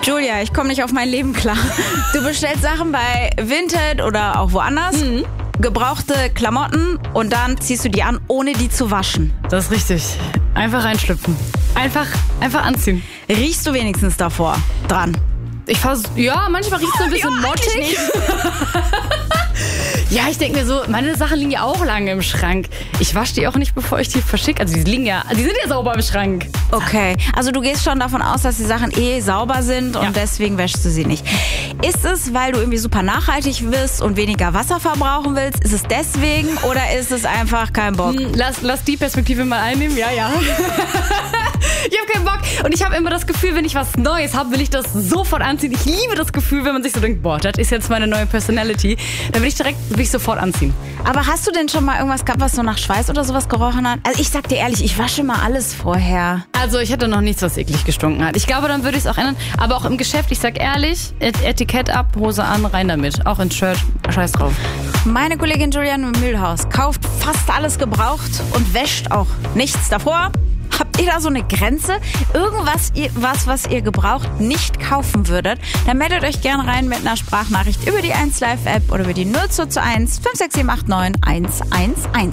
Julia, ich komme nicht auf mein Leben klar. Du bestellst Sachen bei Vinted oder auch woanders, gebrauchte Klamotten und dann ziehst du die an, ohne die zu waschen. Das ist richtig. Einfach reinschlüpfen. Einfach anziehen. Riechst du wenigstens davor dran? Ja, manchmal riecht es so ein bisschen mottig. Ja, ich denke mir so, meine Sachen liegen ja auch lange im Schrank. Ich wasche die auch nicht, bevor ich die verschicke. Also die sind ja sauber im Schrank. Okay, also du gehst schon davon aus, dass die Sachen sauber sind und deswegen wäschst du sie nicht. Ist es, weil du irgendwie super nachhaltig bist und weniger Wasser verbrauchen willst? Ist es deswegen oder ist es einfach kein Bock? Lass die Perspektive mal einnehmen, ja. Ich habe keinen Bock und ich habe immer das Gefühl, wenn ich was Neues habe, will ich das sofort anziehen. Ich liebe das Gefühl, wenn man sich so denkt, boah, das ist jetzt meine neue Personality. Dann will ich sofort anziehen. Aber hast du denn schon mal irgendwas gehabt, was so nach Schweiß oder sowas gerochen hat? Also ich sag dir ehrlich, ich wasche mal alles vorher. Also ich hatte noch nichts, was eklig gestunken hat. Ich glaube, dann würde ich es auch ändern. Aber auch im Geschäft, ich sag ehrlich, Etikett ab, Hose an, rein damit. Auch ins Shirt, scheiß drauf. Meine Kollegin Juliane Mühlhaus kauft fast alles gebraucht und wäscht auch nichts davor. Habt ihr da so eine Grenze? Irgendwas, was ihr gebraucht nicht kaufen würdet? Dann meldet euch gerne rein mit einer Sprachnachricht über die 1Live-App oder über die 0221 56789 111.